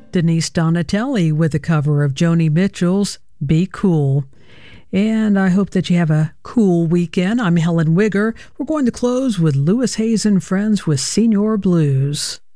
Denise Donatelli with a cover of Joni Mitchell's Be Cool. And I hope that you have a cool weekend. I'm Helen Wigger. We're going to close with Louis Hayes and Friends with Senior Blues.